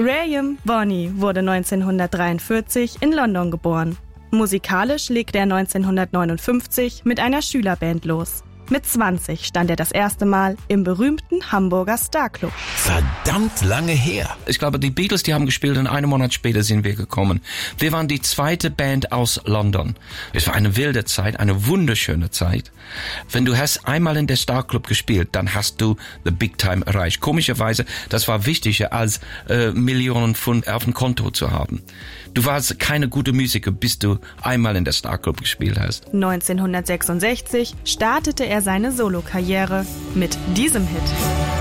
Graham Bonney wurde 1943 in London geboren. Musikalisch legte er 1959 mit einer Schülerband los. Mit 20 stand er das erste Mal im berühmten Hamburger Starclub. Verdammt lange her. Ich glaube, die Beatles, die haben gespielt und einen Monat später sind wir gekommen. Wir waren die zweite Band aus London. Es war eine wilde Zeit, eine wunderschöne Zeit. Wenn du hast einmal in der Starclub gespielt, dann hast du the big time erreicht. Komischerweise, das war wichtiger als Millionen Pfund auf dem Konto zu haben. Du warst keine gute Musiker, bis du einmal in der Starclub gespielt hast. 1966 startete er seine Solokarriere mit diesem Hit.